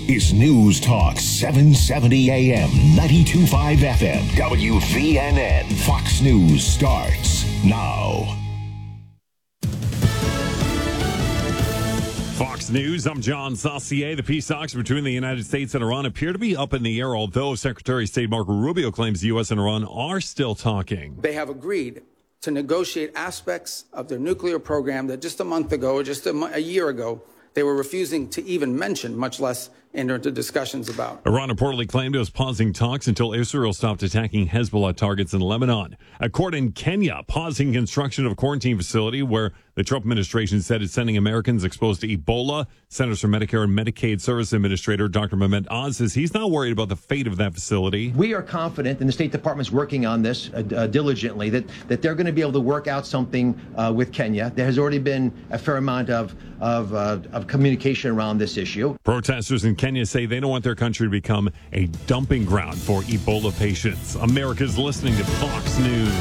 is News Talk 770 AM, 92.5 FM, WVNN. Fox News starts now. Fox News, I'm John Saucier. The peace talks between the United States and Iran appear to be up in the air, although Secretary of State Marco Rubio claims the U.S. and Iran are still talking. They have agreed to negotiate aspects of their nuclear program that just a month ago, or just a year ago, they were refusing to even mention, much less enter into discussions about. Iran reportedly claimed it was pausing talks until Israel stopped attacking Hezbollah targets in Lebanon. A court in Kenya pausing construction of a quarantine facility where the Trump administration said it's sending Americans exposed to Ebola. Centers for Medicare and Medicaid Service Administrator Dr. Mehmet Oz says he's not worried about the fate of that facility. We are confident, and the State Department's working on this diligently, that they're going to be able to work out something with Kenya. There has already been a fair amount of communication around this issue. Protesters in Kenya say they don't want their country to become a dumping ground for Ebola patients. America's listening to Fox News.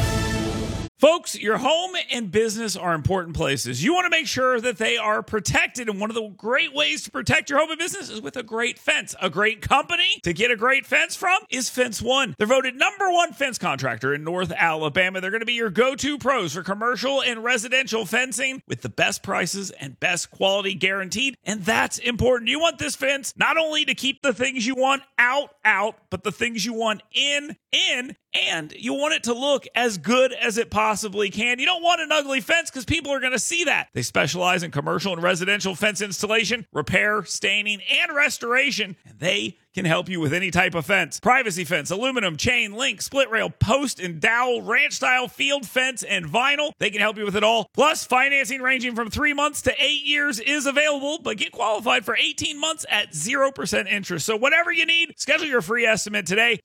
Folks, your home and business are important places. You want to make sure that they are protected, and one of the great ways to protect your home and business is with a great fence. A great company to get a great fence from is Fence One. They're voted #1 fence contractor in North Alabama. They're going to be your go-to pros for commercial and residential fencing with the best prices and best quality guaranteed, and that's important. You want this fence not only to keep the things you want out, but the things you want in, and you want it to look as good as it possibly can. You don't want an ugly fence because people are going to see that. They specialize in commercial and residential fence installation, repair, staining, and restoration, and they can help you with any type of fence. Privacy fence, aluminum, chain, link, split rail, post and dowel, ranch style, field fence, and vinyl. They can help you with it all. Plus, financing ranging from 3 months to 8 years is available, but get qualified for 18 months at 0% interest. So whatever you need, schedule your free estimate today.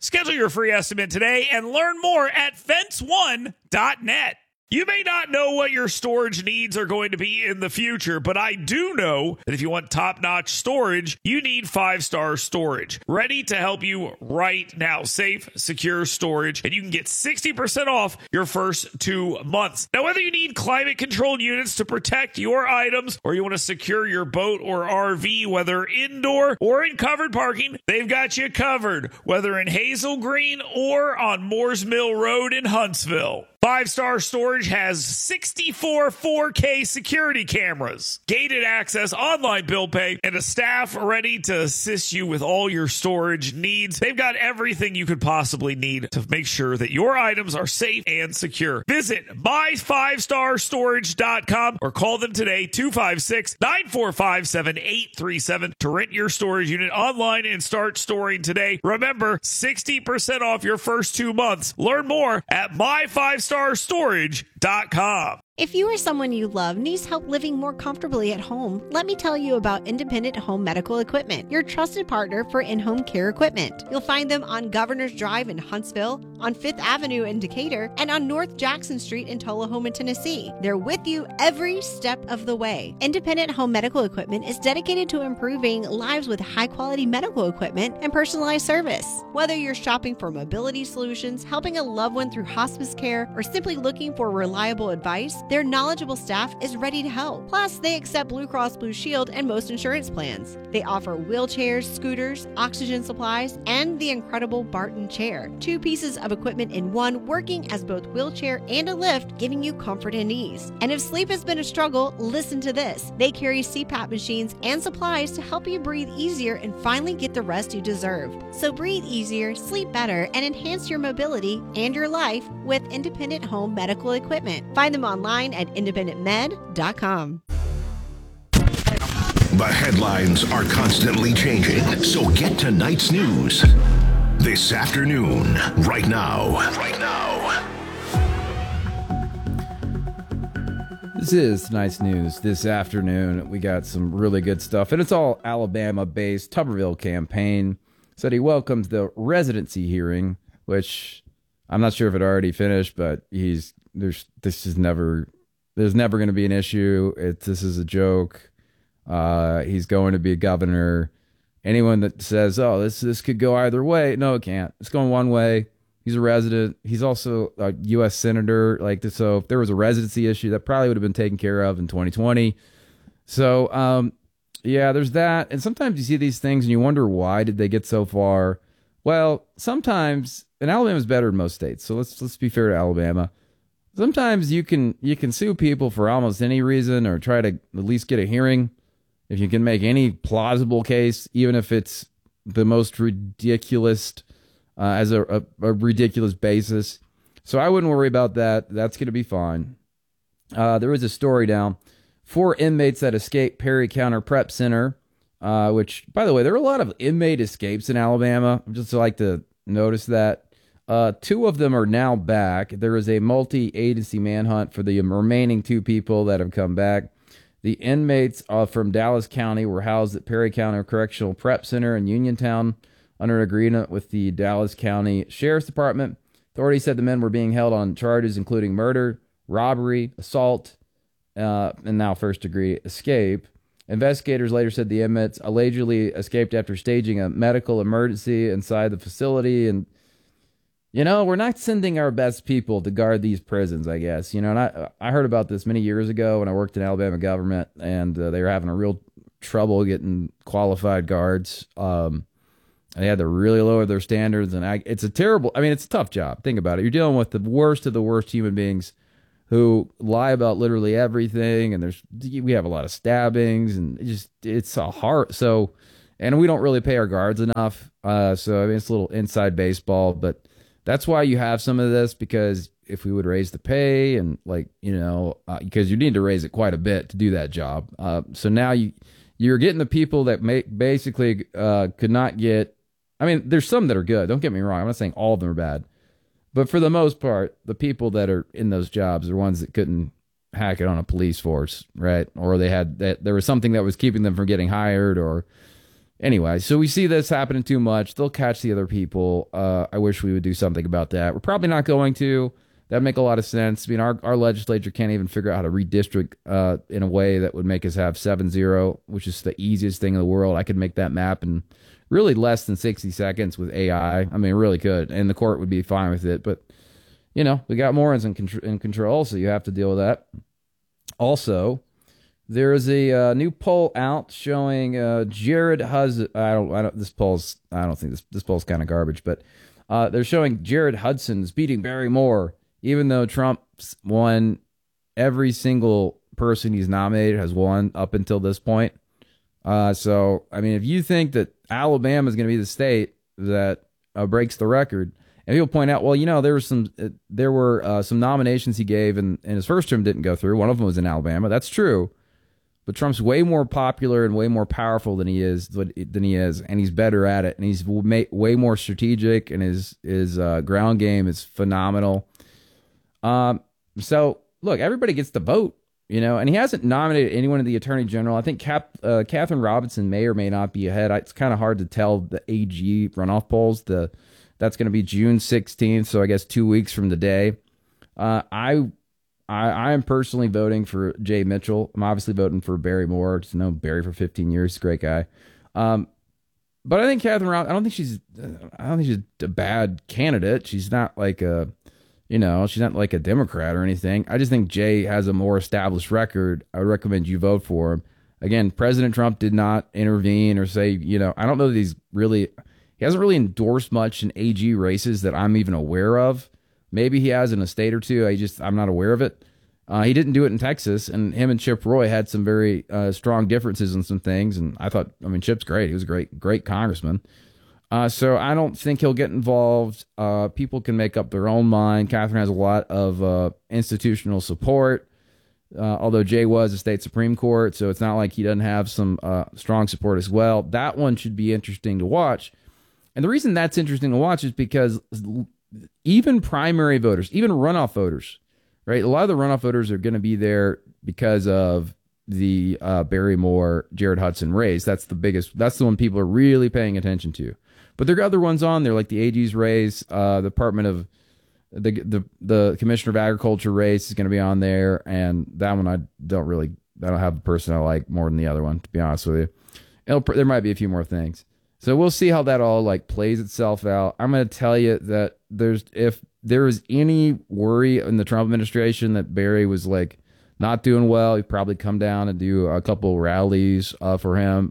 And learn more at fence1.net. You may not know what your storage needs are going to be in the future, but I do know that if you want top-notch storage, you need 5-Star Storage. Ready to help you right now. Safe, secure storage, and you can get 60% off your first 2 months. Now, whether you need climate-controlled units to protect your items, or you want to secure your boat or RV, whether indoor or in covered parking, they've got you covered, whether in Hazel Green or on Moores Mill Road in Huntsville. 5-Star Storage has 64 4K security cameras, gated access, online bill pay, and a staff ready to assist you with all your storage needs. They've got everything you could possibly need to make sure that your items are safe and secure. Visit my5starstorage.com or call them today, 256-945-7837 to rent your storage unit online and start storing today. Remember, 60% off your first 2 months. Learn more at my5starstorage.com. If you or someone you love needs help living more comfortably at home, let me tell you about Independent Home Medical Equipment, your trusted partner for in-home care equipment. You'll find them on Governor's Drive in Huntsville, on 5th Avenue in Decatur, and on North Jackson Street in Tullahoma, Tennessee. They're with you every step of the way. Independent Home Medical Equipment is dedicated to improving lives with high-quality medical equipment and personalized service. Whether you're shopping for mobility solutions, helping a loved one through hospice care, or simply looking for reliable advice, their knowledgeable staff is ready to help. Plus, they accept Blue Cross Blue Shield and most insurance plans. They offer wheelchairs, scooters, oxygen supplies, and the incredible Barton chair. 2 pieces of equipment in one, working as both wheelchair and a lift, giving you comfort and ease. And if sleep has been a struggle, listen to this. They carry CPAP machines and supplies to help you breathe easier and finally get the rest you deserve. So breathe easier, sleep better, and enhance your mobility and your life with Independent Home Medical Equipment. Find them online at independentmed.com. The headlines are constantly changing, so get tonight's news this afternoon, right now. This is tonight's news this afternoon. We got some really good stuff, and it's all Alabama-based. Tuberville campaign said he welcomes the residency hearing, which I'm not sure if it already finished, but there's never going to be an issue. This is a joke. He's going to be a governor. Anyone that says, "Oh, this could go either way," no, it can't. It's going one way. He's a resident. He's also a U.S. senator. So if there was a residency issue, that probably would have been taken care of in 2020. So there's that. And sometimes you see these things and you wonder, why did they get so far? Well, sometimes, and Alabama's better in most states, so let's be fair to Alabama. Sometimes you can sue people for almost any reason, or try to at least get a hearing if you can make any plausible case, even if it's the most ridiculous, as a ridiculous basis. So I wouldn't worry about that. That's going to be fine. There was a story down. 4 inmates that escaped Perry County Prep Center, which, by the way, there are a lot of inmate escapes in Alabama. I'd just like to notice that. 2 of them are now back. There is a multi-agency manhunt for the remaining 2 people that have come back. The inmates from Dallas County were housed at Perry County Correctional Prep Center in Uniontown under an agreement with the Dallas County Sheriff's Department. Authorities said the men were being held on charges including murder, robbery, assault, and now first-degree escape. Investigators later said the inmates allegedly escaped after staging a medical emergency inside the facility. And, we're not sending our best people to guard these prisons, I guess. And I heard about this many years ago when I worked in Alabama government, and they were having a real trouble getting qualified guards. They had to really lower their standards, and it's a tough job. Think about it. You're dealing with the worst of the worst human beings who lie about literally everything, and we have a lot of stabbings, and it's a hard. So, and we don't really pay our guards enough. It's a little inside baseball, but that's why you have some of this, because if we would raise the pay and because you need to raise it quite a bit to do that job. So now you're getting the people that basically could not get. I mean, there's some that are good. Don't get me wrong. I'm not saying all of them are bad. But for the most part, the people that are in those jobs are ones that couldn't hack it on a police force, right? Or there was something that was keeping them from getting hired, or anyway. So we see this happening too much. They'll catch the other people. I wish we would do something about that. We're probably not going to. That'd make a lot of sense. I mean, our legislature can't even figure out how to redistrict in a way that would make us have 7-0, which is the easiest thing in the world. I could make that map in really less than 60 seconds with AI. I mean, really could. And the court would be fine with it. But, we got Morons in control, so you have to deal with that. Also, there is a new poll out showing Jared Hudson. I don't think this poll's kind of garbage, but they're showing Jared Hudson's beating Barry Moore, even though Trump's won. Every single person he's nominated has won up until this point. So, I mean, if you think that Alabama is going to be the state that breaks the record, and people point out, well, there were some nominations he gave, and his first term didn't go through. One of them was in Alabama. That's true, but Trump's way more popular and way more powerful than he is, and he's better at it, and he's way more strategic, and his ground game is phenomenal. So, look, everybody gets to vote. And he hasn't nominated anyone in the Attorney General. I think Catherine Robinson may or may not be ahead. It's kind of hard to tell the AG runoff polls. That's going to be June 16th, so I guess 2 weeks from today. I am personally voting for Jay Mitchell. I'm obviously voting for Barry Moore. Just know Barry for 15 years. He's a great guy. But I think Catherine Robinson, I don't think she's a bad candidate. She's not like she's not like a Democrat or anything. I just think Jay has a more established record. I would recommend you vote for him. Again, President Trump did not intervene or say, I don't know that he hasn't really endorsed much in AG races that I'm even aware of. Maybe he has in a state or two. I'm not aware of it. He didn't do it in Texas, and him and Chip Roy had some very strong differences on some things. And Chip's great. He was a great congressman. So I don't think he'll get involved. People can make up their own mind. Catherine has a lot of institutional support, although Jay was a state Supreme Court, so it's not like he doesn't have some strong support as well. That one should be interesting to watch. And the reason that's interesting to watch is because even primary voters, even runoff voters, right? A lot of the runoff voters are going to be there because of the Barry Moore, Jared Hudson race. That's the one people are really paying attention to. But there are other ones on there, like the AG's race, the Department of the Commissioner of Agriculture race is going to be on there, and that one I don't have a person I like more than the other one, to be honest with you. There might be a few more things, so we'll see how that all plays itself out. I'm going to tell you that if there was any worry in the Trump administration that Barry was not doing well. He'd probably come down and do a couple rallies for him,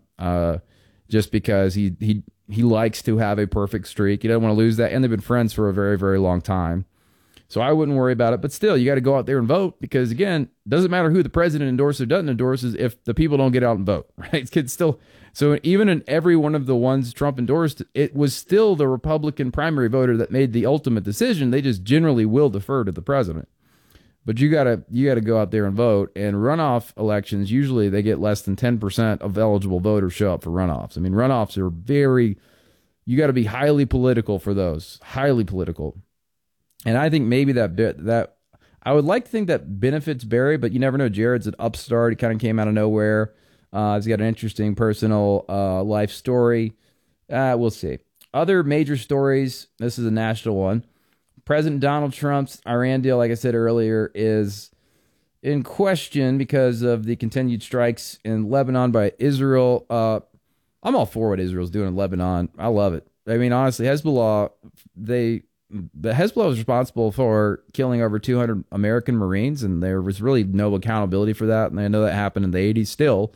just because he likes to have a perfect streak. He doesn't want to lose that, and they've been friends for a very, very long time. So I wouldn't worry about it. But still, you got to go out there and vote because, again, it doesn't matter who the president endorses or doesn't endorse if the people don't get out and vote, right? It's still, so even in every one of the ones Trump endorsed, it was still the Republican primary voter that made the ultimate decision. They just generally will defer to the president. But you gotta go out there and vote. And runoff elections, usually they get less than 10% of eligible voters show up for runoffs. I mean, runoffs are you got to be highly political for those, highly political. And I think maybe that I would like to think that benefits Barry, but you never know. Jared's an upstart. He kind of came out of nowhere. He's got an interesting personal life story. We'll see. Other major stories. This is a national one. President Donald Trump's Iran deal, like I said earlier, is in question because of the continued strikes in Lebanon by Israel. I'm all for what Israel's doing in Lebanon. I love it. I mean, honestly, Hezbollah, the Hezbollah was responsible for killing over 200 American Marines, and there was really no accountability for that. And I know that happened in the 80s still.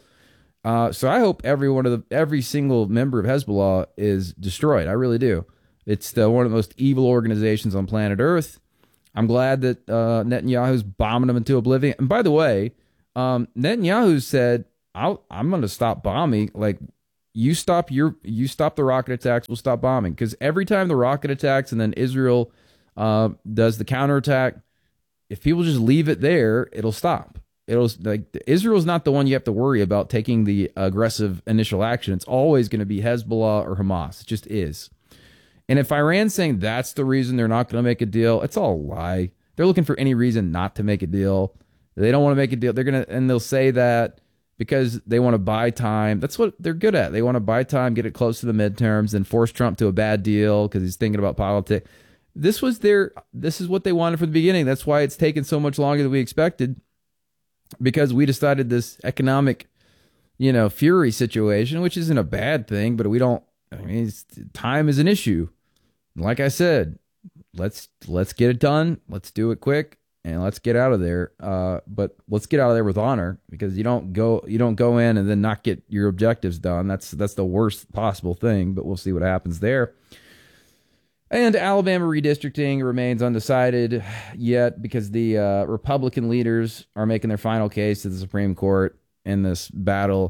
So I hope every single member of Hezbollah is destroyed. I really do. It's one of the most evil organizations on planet Earth. I'm glad that Netanyahu's bombing them into oblivion. And by the way, Netanyahu said, "I'm going to stop bombing. Like, you stop the rocket attacks, we'll stop bombing." Because every time the rocket attacks and then Israel does the counterattack, if people just leave it there, it'll stop. Israel's not the one you have to worry about taking the aggressive initial action. It's always going to be Hezbollah or Hamas. It just is. And if Iran's saying that's the reason they're not going to make a deal, it's all a lie. They're looking for any reason not to make a deal. They don't want to make a deal. They'll say that because they want to buy time. That's what they're good at. They want to buy time, get it close to the midterms, and force Trump to a bad deal because he's thinking about politics. This is what they wanted from the beginning. That's why it's taken so much longer than we expected, because we decided this economic, fury situation, which isn't a bad thing, but time is an issue. Like I said, let's get it done. Let's do it quick. And let's get out of there. But let's get out of there with honor, because you don't go in and then not get your objectives done. That's the worst possible thing. But we'll see what happens there. And Alabama redistricting remains undecided yet, because the Republican leaders are making their final case to the Supreme Court in this battle.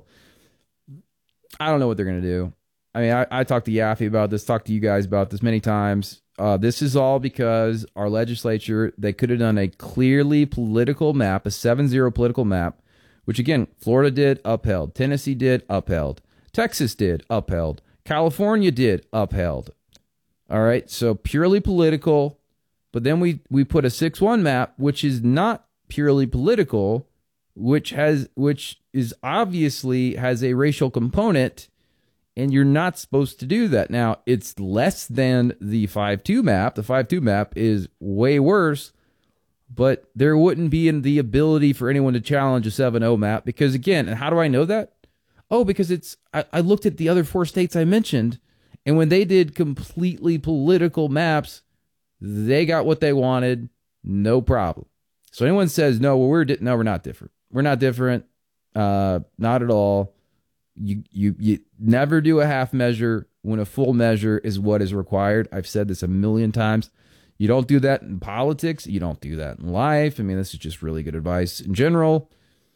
I don't know what they're going to do. I mean, I talked to Yaffe about this, talked to you guys about this many times. This is all because our legislature, they could have done a clearly political map, a 7-0 political map, which, again, Florida did, upheld. Tennessee did, upheld. Texas did, upheld. California did, upheld. All right, so purely political. But then we put a 6-1 map, which is not purely political, which is obviously has a racial component. And you're not supposed to do that. Now, it's less than the 5-2 map. The 5-2 map is way worse, but there wouldn't be the ability for anyone to challenge a 7-0 map. Because, again, and how do I know that? Oh, because I looked at the other 4 states I mentioned, and when they did completely political maps, they got what they wanted, no problem. So anyone says, no, well, we're not different. We're not different, not at all. You never do a half measure when a full measure is what is required. I've said this a million times. You don't do that in politics. You don't do that in life. I mean, this is just really good advice in general.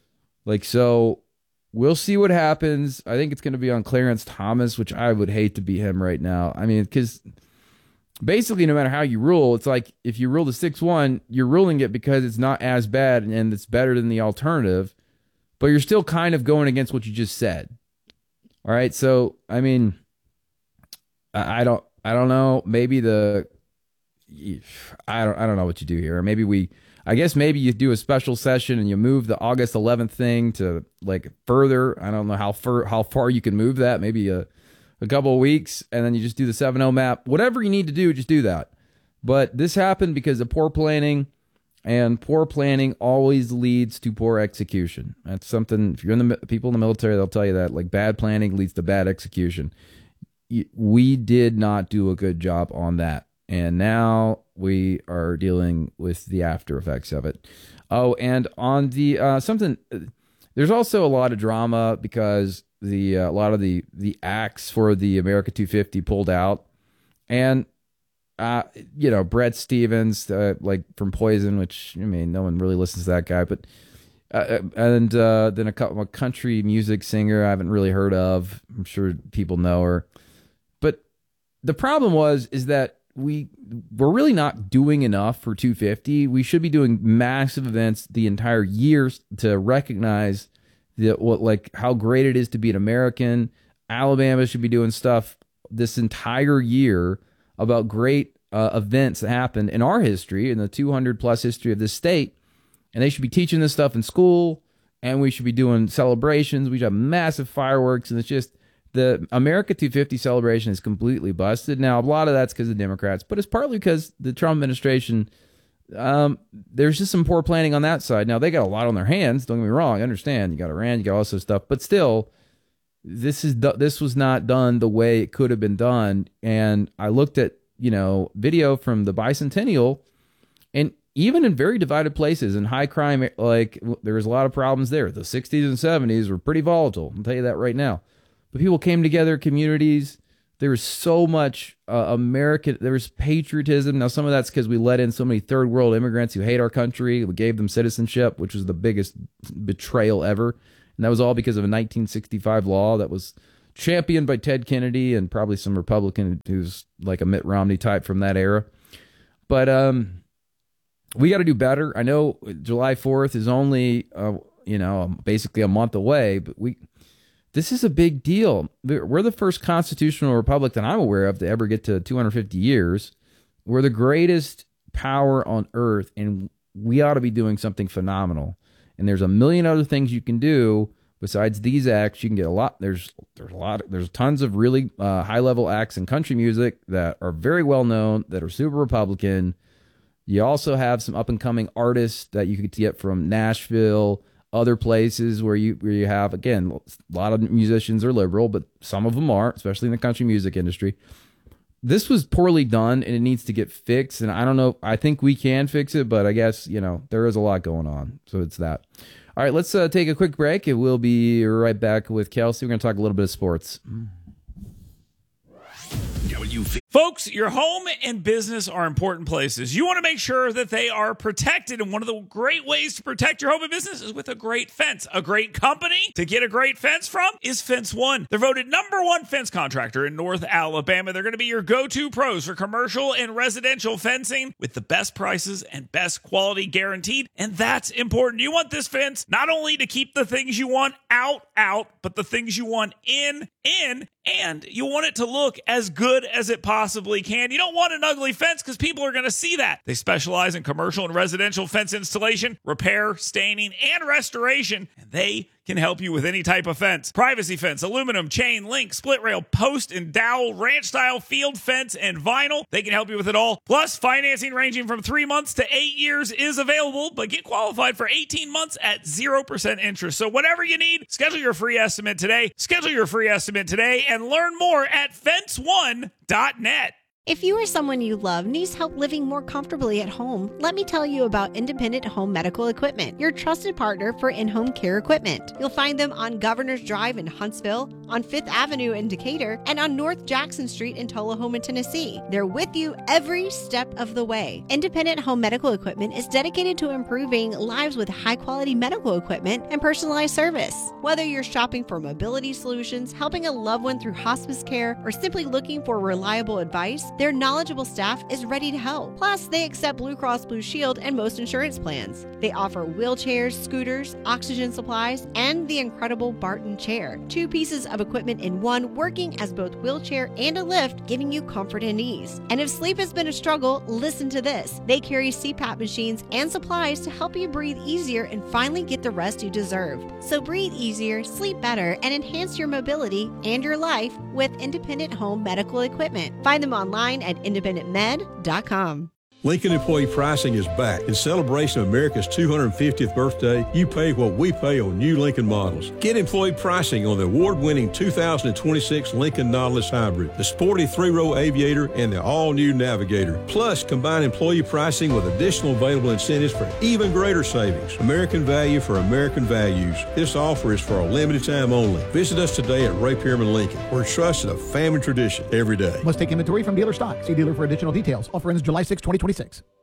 So we'll see what happens. I think it's going to be on Clarence Thomas, which I would hate to be him right now. I mean, because basically no matter how you rule, it's like if you rule the 6-1, you're ruling it because it's not as bad and it's better than the alternative, but you're still kind of going against what you just said. All right, so I mean, I don't know. Maybe I don't know what you do here. Maybe I guess maybe you do a special session and you move the August 11th thing to further. I don't know how far you can move that. Maybe a couple of weeks, and then you just do the 7-0 map. Whatever you need to do, just do that. But this happened because of poor planning. And poor planning always leads to poor execution. That's something, if you're in the people in the military, they'll tell you that. Bad planning leads to bad execution. We did not do a good job on that. And now we are dealing with the after effects of it. Oh, and on the there's also a lot of drama because a lot of the acts for the America 250 pulled out. And Brett Stevens, like from Poison, which, I mean, no one really listens to that guy, but then a country music singer I haven't really heard of. I'm sure people know her. But the problem is that we're really not doing enough for 250. We should be doing massive events the entire year to recognize how great it is to be an American. Alabama should be doing stuff this entire year about great events that happened in our history, in the 200 plus history of this state. And they should be teaching this stuff in school, and we should be doing celebrations. We should have massive fireworks, and it's just the America 250 celebration is completely busted. Now, a lot of that's because of the Democrats, but it's partly because the Trump administration, there's just some poor planning on that side. Now, they got a lot on their hands. Don't get me wrong. I understand. You got Iran, you got all this stuff, but still, this was not done the way it could have been done. And I looked at, video from the bicentennial, and even in very divided places and high crime, like there was a lot of problems there. The 60s and 70s were pretty volatile. I'll tell you that right now. But people came together, communities. There was so much American. There was patriotism. Now, some of that's because we let in so many third world immigrants who hate our country. We gave them citizenship, which was the biggest betrayal ever. And that was all because of a 1965 law that was championed by Ted Kennedy and probably some Republican who's like a Mitt Romney type from that era. But we got to do better. I know July 4th is only, basically a month away, but this is a big deal. We're the first constitutional republic that I'm aware of to ever get to 250 years. We're the greatest power on earth, and we ought to be doing something phenomenal. And there's a million other things you can do besides these acts. You can get a lot. There's tons of really high-level acts in country music that are very well known, that are super Republican. You also have some up-and-coming artists that you could get from Nashville, other places where you have, again, a lot of musicians are liberal, but some of them are, especially in the country music industry. This was poorly done, and it needs to get fixed, and I don't know. I think we can fix it, but I guess, there is a lot going on, so it's that. All right, let's take a quick break, and we'll be right back with Kelsey. We're going to talk a little bit of sports. Folks, your home and business are important places. You want to make sure that they are protected, and one of the great ways to protect your home and business is with a great fence. A great company to get a great fence from is Fence One. They're voted #1 fence contractor in North Alabama. They're going to be your go-to pros for commercial and residential fencing with the best prices and best quality guaranteed, and that's important. You want this fence not only to keep the things you want out, but the things you want in, and you want it to look as good as it possibly can. You don't want an ugly fence because people are going to see that. They specialize in commercial and residential fence installation, repair, staining, and restoration, and they can help you with any type of fence. Privacy fence, aluminum, chain, link, split rail, post and dowel, ranch style, field fence, and vinyl. They can help you with it all. Plus, financing ranging from 3 months to 8 years is available, but get qualified for 18 months at 0% interest. So whatever you need, schedule your free estimate today. And learn more at fence1.net. If you or someone you love needs help living more comfortably at home, let me tell you about Independent Home Medical Equipment, your trusted partner for in-home care equipment. You'll find them on Governor's Drive in Huntsville, on 5th Avenue in Decatur, and on North Jackson Street in Tullahoma, Tennessee. They're with you every step of the way. Independent Home Medical Equipment is dedicated to improving lives with high-quality medical equipment and personalized service. Whether you're shopping for mobility solutions, helping a loved one through hospice care, or simply looking for reliable advice, their knowledgeable staff is ready to help. Plus, they accept Blue Cross Blue Shield and most insurance plans. They offer wheelchairs, scooters, oxygen supplies, and the incredible Barton chair. 2 pieces of equipment in one, working as both wheelchair and a lift, giving you comfort and ease. And if sleep has been a struggle, listen to this. They carry CPAP machines and supplies to help you breathe easier and finally get the rest you deserve. So breathe easier, sleep better, and enhance your mobility and your life with Independent Home Medical Equipment. Find them online at independentmed.com. Lincoln Employee Pricing is back. In celebration of America's 250th birthday, you pay what we pay on new Lincoln models. Get employee pricing on the award-winning 2026 Lincoln Nautilus Hybrid, the sporty 3-row Aviator, and the all-new Navigator. Plus, combine employee pricing with additional available incentives for even greater savings. American value for American values. This offer is for a limited time only. Visit us today at Ray Pearman Lincoln. We're trusted a family tradition every day. Must take inventory from dealer stock. See dealer for additional details. Offer ends July 6, 2026.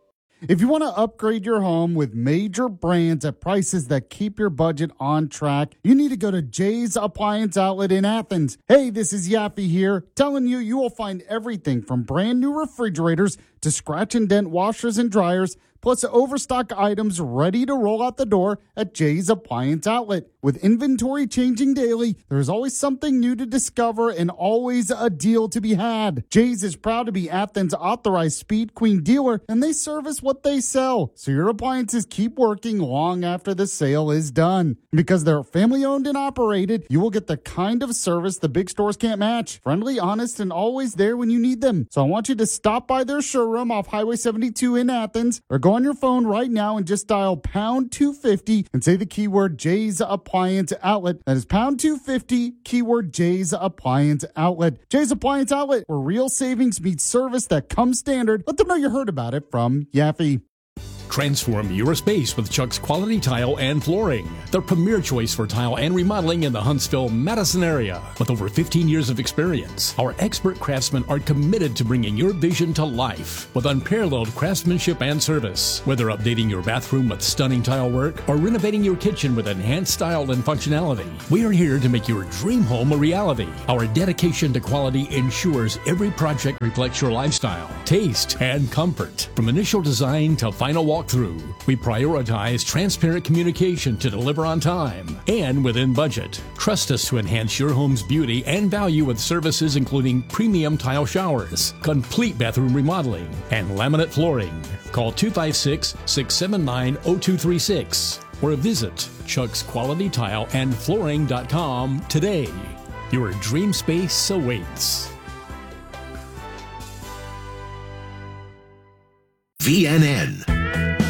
If you want to upgrade your home with major brands at prices that keep your budget on track, you need to go to Jay's Appliance Outlet in Athens. Hey, this is Yaffe here, telling you will find everything from brand new refrigerators to scratch and dent washers and dryers, plus overstock items ready to roll out the door at Jay's Appliance Outlet. With inventory changing daily, there's always something new to discover and always a deal to be had. Jay's is proud to be Athens' authorized Speed Queen dealer, and they service what they sell, so your appliances keep working long after the sale is done. Because they're family owned and operated, you will get the kind of service the big stores can't match. Friendly, honest, and always there when you need them. So I want you to stop by their showroom off Highway 72 in Athens, or go on your phone right now and just dial pound 250 and say the keyword Jay's Appliance Outlet. That is pound 250, keyword Jay's Appliance Outlet. Jay's Appliance Outlet, where real savings meets service that comes standard. Let them know you heard about it from Yaffe. Transform your space with Chuck's Quality Tile and Flooring, the premier choice for tile and remodeling in the Huntsville-Madison area. With over 15 years of experience, our expert craftsmen are committed to bringing your vision to life with unparalleled craftsmanship and service. Whether updating your bathroom with stunning tile work or renovating your kitchen with enhanced style and functionality, we are here to make your dream home a reality. Our dedication to quality ensures every project reflects your lifestyle, taste, and comfort. From initial design to final walkthrough, we prioritize transparent communication to deliver on time and within budget. Trust us to enhance your home's beauty and value with services including premium tile showers, complete bathroom remodeling, and laminate flooring. Call 256-679-0236 or visit chucksqualitytileandflooring.com today. Your dream space awaits. VNN.